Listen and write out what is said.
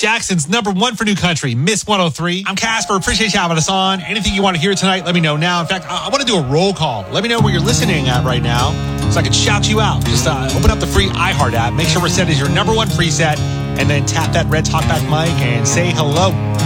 Jackson's number one for new country, Miss 103. I'm Casper. Appreciate you having us on. Anything you want to hear tonight, let me know now. In fact, I want to do a roll call. Let me know where you're listening at right now so I can shout you out. Just open up the free iHeart app. Make sure we're set as your number one preset, and then tap that red talkback mic and say hello.